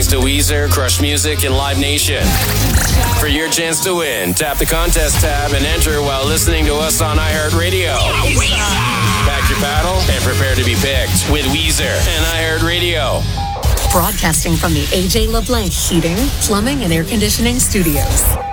thanks to Weezer, Crush Music, and Live Nation. For your chance to win, tap the contest tab and enter while listening to us on iHeartRadio. Pack your paddle and prepare to be picked with Weezer and iHeartRadio. Broadcasting from the AJ LeBlanc Heating, Plumbing, and Air Conditioning Studios.